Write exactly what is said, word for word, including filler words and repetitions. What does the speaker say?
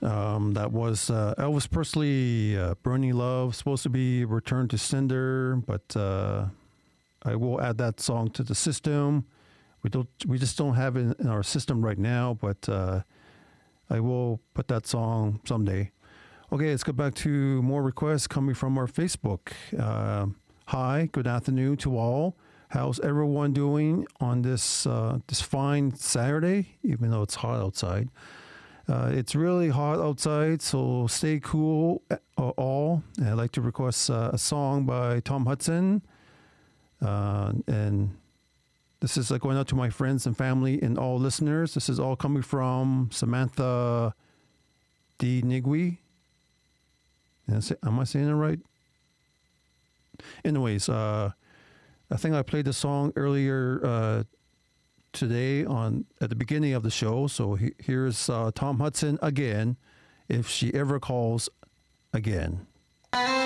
Um, that was uh, Elvis Presley, uh, Burning Love, supposed to be Return to Cinder, but uh, I will add that song to the system. We don't, we just don't have it in our system right now, but uh, I will put that song someday. Okay, let's go back to more requests coming from our Facebook. Uh, hi, good afternoon to all. How's everyone doing on this uh, this fine Saturday, even though it's hot outside? Uh, it's really hot outside, so stay cool uh, all. And I'd like to request uh, a song by Tom Hudson. Uh, and this is uh, going out to my friends and family and all listeners. This is all coming from Samantha D. Nigui. Am I saying it right? Anyways, uh, I think I played the song earlier uh, today on at the beginning of the show. So he, here's uh, Tom Hudson again, If She Ever Calls Again.